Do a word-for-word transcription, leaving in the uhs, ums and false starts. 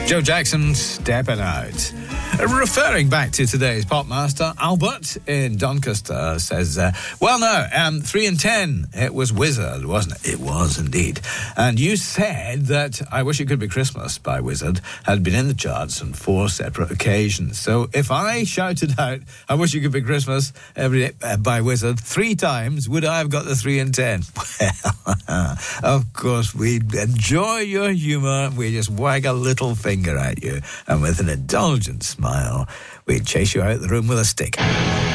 Joe Jackson, Stepping Out. Referring back to today's pop master, Albert in Doncaster says, uh, well, no, um, three and ten, it was Wizard, wasn't it? It was indeed. And you said that I Wish It Could Be Christmas by Wizard had been in the charts on four separate occasions. So if I shouted out I Wish It Could Be Christmas every day, uh, by Wizard three times, would I have got the three and ten? Well, of course, we enjoy your humour. We just wag a little finger at you, and with an indulgent smile, we'd chase you out of the room with a stick.